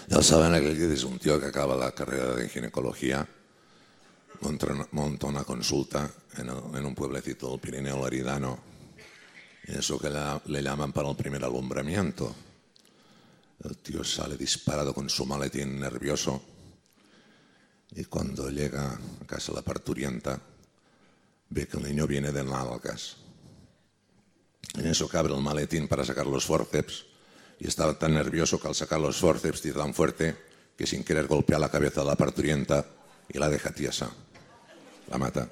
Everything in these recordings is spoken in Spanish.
Ya saben, aquel que es un tío que acaba la carrera de ginecología, monta una consulta en un pueblecito del Pirineo Laridano, y eso que le llaman para el primer alumbramiento. El tío sale disparado con su maletín nervioso, y cuando llega a casa la parturienta, ve que el niño viene de nalgas. En eso que abre el maletín para sacar los forceps, y estaba tan nervioso que al sacar los forceps tira tan fuerte que sin querer golpea la cabeza de la parturienta y la deja tiesa. La mata.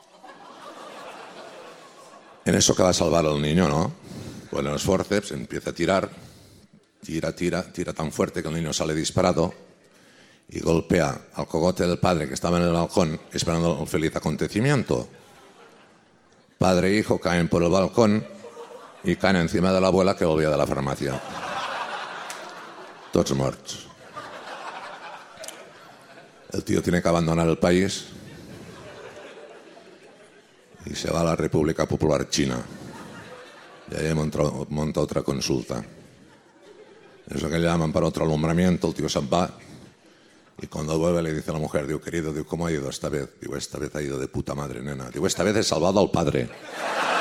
En eso que va a salvar al niño, ¿no? Pone los forceps, empieza a tirar, tira tan fuerte que el niño sale disparado y golpea al cogote del padre que estaba en el balcón esperando el feliz acontecimiento. Padre e hijo caen por el balcón y caen encima de la abuela que volvía de la farmacia. Tots morts. El tío tiene que abandonar el país y se va a la República Popular China. Y ahí monta otra consulta. Eso que le llaman para otro alumbramiento, el tío se va y cuando vuelve le dice a la mujer, digo, querido, digo, ¿cómo ha ido esta vez? Digo, esta vez ha ido de puta madre, nena. Digo, esta vez he salvado al padre.